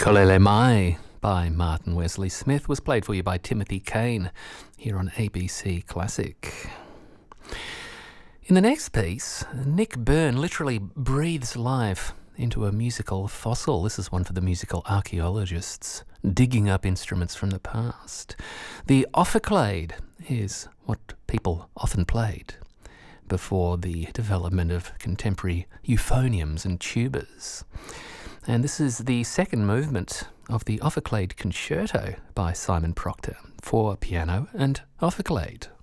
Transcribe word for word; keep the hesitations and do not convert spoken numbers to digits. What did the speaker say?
Picolele Mai by Martin Wesley Smith was played for you by Timothy Kane here on A B C Classic. In the next piece, Nick Byrne literally breathes life into a musical fossil. This is one for the musical archaeologists, digging up instruments from the past. The ophicleide is what people often played before the development of contemporary euphoniums and tubas. And this is the second movement of the Ophicleide Concerto by Simon Proctor for piano and ophicleide.